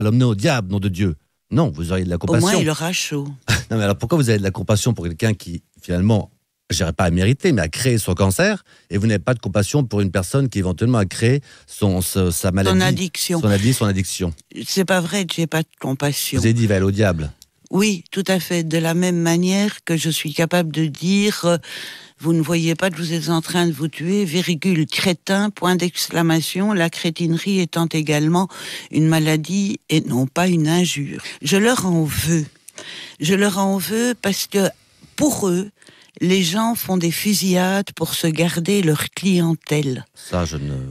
l'emmener au diable, nom de Dieu. Non, vous auriez de la compassion. Au moins, il aura chaud. Non, mais alors pourquoi vous avez de la compassion pour quelqu'un qui, finalement, je dirais pas à mériter, mais a créé son cancer, et vous n'avez pas de compassion pour une personne qui, éventuellement, a créé sa maladie. Son addiction. C'est pas vrai que j'ai pas de compassion. Vous avez dit, il va aller au diable. Oui, tout à fait. De la même manière que je suis capable de dire, vous ne voyez pas que vous êtes en train de vous tuer, virgule, crétin, point d'exclamation, la crétinerie étant également une maladie et non pas une injure. Je leur en veux. Je leur en veux parce que, pour eux, les gens font des fusillades pour se garder leur clientèle. Ça, je ne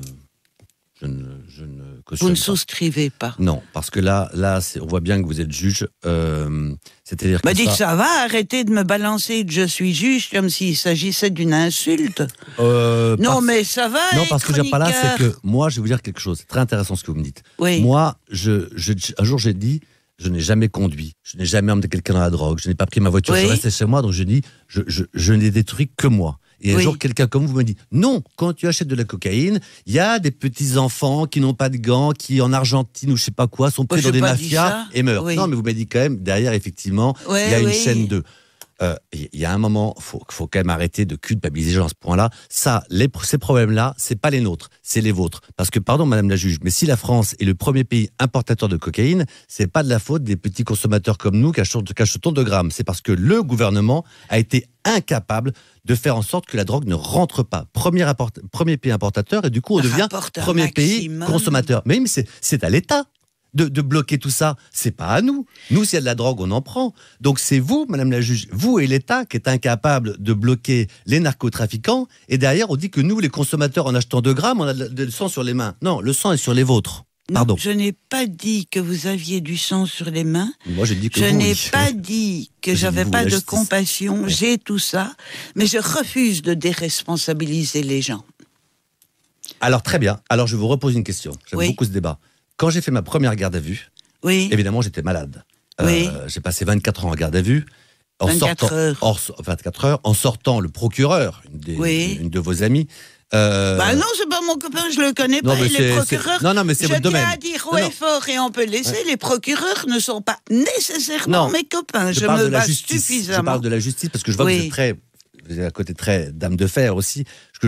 cautionne Vous ne pas. souscrivez pas. Non, parce que là on voit bien que vous êtes juge. C'est-à-dire que Dites, ça va, arrêtez de me balancer que je suis juge comme s'il s'agissait d'une insulte. Non, mais ça va. Non, parce que je dis pas là, c'est que moi, je vais vous dire quelque chose. C'est très intéressant ce que vous me dites. Oui. Moi, un jour, j'ai dit, je n'ai jamais conduit, je n'ai jamais emmené quelqu'un dans la drogue, je n'ai pas pris ma voiture, Oui. je restais chez moi, donc je dis, je n'ai détruit que moi. Et un Oui. jour, quelqu'un comme vous me dit, non, quand tu achètes de la cocaïne, il y a des petits-enfants qui n'ont pas de gants, qui en Argentine ou je sais pas quoi, sont pris dans des mafias et meurent. Oui. Non, mais vous m'avez dit quand même, derrière, effectivement, Ouais, il y a une oui. chaîne de... Il y a un moment, faut quand même arrêter de culpabiliser les gens à ce point-là. Ça, ces problèmes-là, c'est pas les nôtres, c'est les vôtres. Parce que, pardon, Madame la juge, mais si la France est le premier pays importateur de cocaïne, c'est pas de la faute des petits consommateurs comme nous qui achetons 2 grammes. C'est parce que le gouvernement a été incapable de faire en sorte que la drogue ne rentre pas. Premier pays importateur, et du coup, on devient premier pays consommateur. Mais c'est à l'État de bloquer tout ça. C'est pas à nous. Nous, s'il y a de la drogue, on en prend. Donc c'est vous, Madame la juge, vous et l'État qui êtes incapables de bloquer les narcotrafiquants. Et derrière, on dit que nous, les consommateurs, en achetant 2 grammes, on a du sang sur les mains. Non, le sang est sur les vôtres. Pardon. Non, je n'ai pas dit que vous aviez du sang sur les mains. Moi, j'ai dit que je vous, n'ai oui. pas dit que j'avais pas de compassion. Oui. J'ai tout ça, mais je refuse de déresponsabiliser les gens. Alors très bien. Alors je vous repose une question. J'aime beaucoup ce débat. Quand j'ai fait ma première garde à vue, évidemment, j'étais malade. J'ai passé 24 ans en garde à vue. 24 heures. En sortant, le procureur, une de vos amies... non, c'est pas mon copain, je le connais pas. Les procureurs, non, mais c'est votre domaine. Je tiens à dire haut et fort, et on peut laisser, les procureurs ne sont pas nécessairement mes copains. Je me base suffisamment. Je parle de la justice, parce que je vois que vous êtes à côté très dame de fer aussi.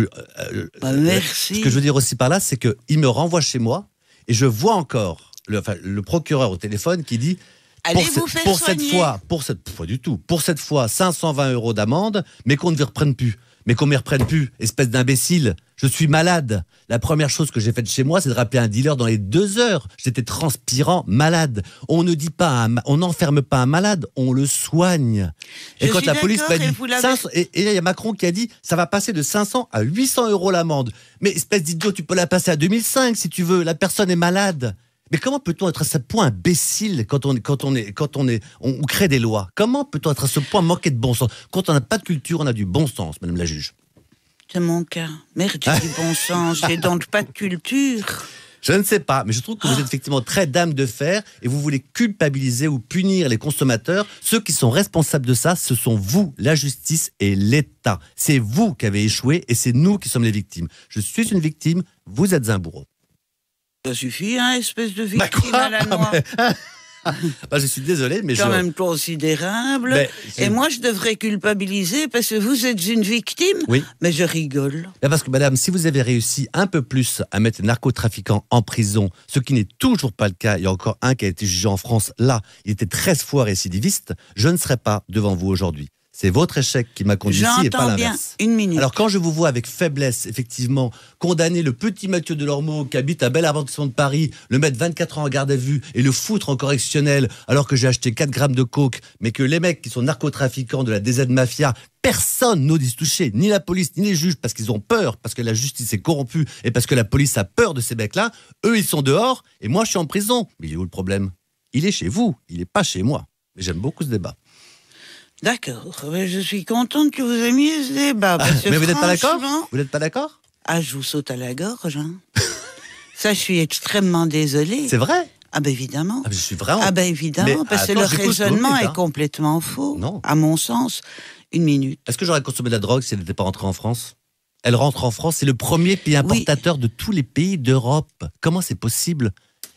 Merci. Ce que je veux dire aussi par là, c'est qu'il me renvoie chez moi, et je vois encore le procureur au téléphone qui dit... Pas du tout. Pour cette fois, 520 € d'amende, mais qu'on ne me reprenne plus. Mais qu'on ne me reprenne plus, espèce d'imbécile. Je suis malade. La première chose que j'ai faite chez moi, c'est de rappeler un dealer dans les 2 heures. J'étais transpirant, malade. On ne dit pas, on n'enferme pas un malade, on le soigne. Et quand la police m'a dit, et il y a Macron qui a dit, ça va passer de 500 à 800 € l'amende. Mais espèce d'idiot, tu peux la passer à 2005 si tu veux. La personne est malade. Mais comment peut-on être à ce point imbécile quand on crée des lois? Comment peut-on être à ce point manqué de bon sens? Quand on n'a pas de culture, on a du bon sens, Madame la juge. C'est mon cas. Merde, j'ai du bon sens, j'ai donc pas de culture. Je ne sais pas, mais je trouve que vous êtes effectivement très dame de fer et vous voulez culpabiliser ou punir les consommateurs. Ceux qui sont responsables de ça, ce sont vous, la justice et l'État. C'est vous qui avez échoué et c'est nous qui sommes les victimes. Je suis une victime, vous êtes un bourreau. Ça suffit, hein, espèce de victime à la noix. Je suis désolé, mais quand même considérable. Et moi, je devrais culpabiliser parce que vous êtes une victime. Oui. Mais je rigole. Parce que, madame, si vous avez réussi un peu plus à mettre les narcotrafiquants en prison, ce qui n'est toujours pas le cas, il y a encore un qui a été jugé en France, là, il était 13 fois récidiviste, je ne serais pas devant vous aujourd'hui. C'est votre échec qui m'a conduit ici et pas l'inverse. Une minute. Alors quand je vous vois avec faiblesse, effectivement, condamner le petit Mathieu Delormeau qui habite à Belle Arrondissement de Paris, le mettre 24 ans en garde à vue et le foutre en correctionnel alors que j'ai acheté 4 grammes de coke, mais que les mecs qui sont narcotrafiquants de la DZ Mafia, personne n'ose y toucher, ni la police, ni les juges, parce qu'ils ont peur, parce que la justice est corrompue et parce que la police a peur de ces mecs-là, eux ils sont dehors et moi je suis en prison. Mais il est où le problème? Il est chez vous, il n'est pas chez moi. Mais j'aime beaucoup ce débat. D'accord, je suis contente que vous aimiez ce débat. Mais vous n'êtes pas d'accord? Vous n'êtes pas d'accord? Je vous saute à la gorge. Hein. Ça, je suis extrêmement désolée. C'est vrai? Évidemment. Je suis vraiment... évidemment, parce que le raisonnement est complètement faux, à mon sens. Une minute. Est-ce que j'aurais consommé de la drogue si elle n'était pas rentrée en France? Elle rentre en France, c'est le premier pays importateur de tous les pays d'Europe. Comment c'est possible?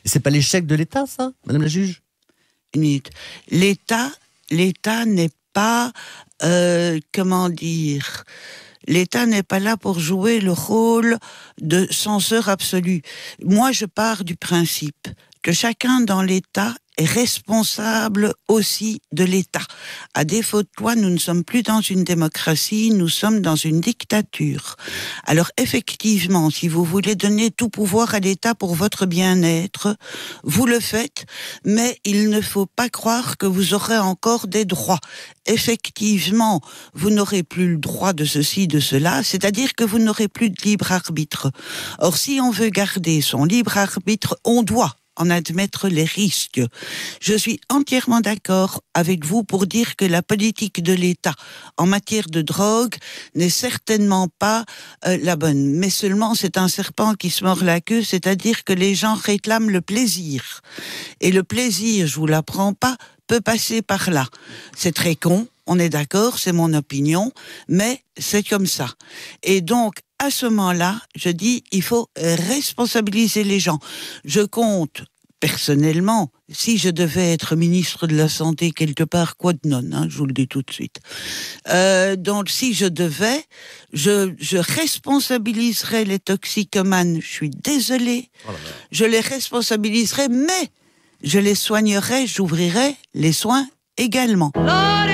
Et c'est pas l'échec de l'État, ça, Madame la juge? Une minute. L'État n'est pas, comment dire, l'État n'est pas là pour jouer le rôle de censeur absolu. Moi, je pars du principe que chacun dans l'État est responsable aussi de l'État. À défaut de quoi, nous ne sommes plus dans une démocratie, nous sommes dans une dictature. Alors effectivement, si vous voulez donner tout pouvoir à l'État pour votre bien-être, vous le faites, mais il ne faut pas croire que vous aurez encore des droits. Effectivement, vous n'aurez plus le droit de ceci, de cela, c'est-à-dire que vous n'aurez plus de libre arbitre. Or, si on veut garder son libre arbitre, on doit en admettre les risques. Je suis entièrement d'accord avec vous pour dire que la politique de l'État en matière de drogue n'est certainement pas la bonne. Mais seulement c'est un serpent qui se mord la queue, c'est-à-dire que les gens réclament le plaisir. Et le plaisir, je vous l'apprends pas, peut passer par là. C'est très con, on est d'accord, c'est mon opinion, mais c'est comme ça. Et donc, à ce moment-là, je dis, il faut responsabiliser les gens. Je compte, personnellement, si je devais être ministre de la Santé quelque part, quoi de non, je vous le dis tout de suite. Donc, si je devais, je responsabiliserais les toxicomanes, je suis désolée, je les responsabiliserais, mais je les soignerais, j'ouvrirais les soins également.